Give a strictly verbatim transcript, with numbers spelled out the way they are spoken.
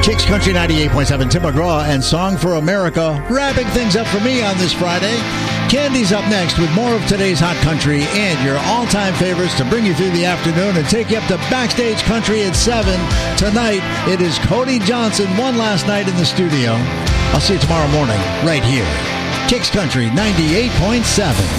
Kicks Country ninety-eight point seven, Tim McGraw and Song for America wrapping things up for me on this Friday. Candy's up next with more of today's hot country and your all-time favorites to bring you through the afternoon and take you up to Backstage Country at seven. Tonight, it is Cody Johnson, one last night in the studio. I'll see you tomorrow morning right here. Kicks Country ninety-eight point seven.